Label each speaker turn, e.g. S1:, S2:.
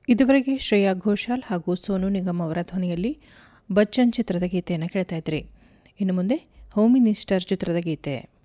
S1: ಇದುವರೆಗೆ ಶ್ರೇಯಾ ಘೋಷಾಲ್ ಹಾಗೂ ಸೋನು ನಿಗಮ್ ಅವರ ಧ್ವನಿಯಲ್ಲಿ ಬಚ್ಚನ್ ಚಿತ್ರದ ಗೀತೆಯನ್ನು ಕೇಳ್ತಾ ಇದ್ರಿ. ಇನ್ನು ಮುಂದೆ ಹೋಮ್ ಮಿನಿಸ್ಟರ್ ಚಿತ್ರದ ಗೀತೆ.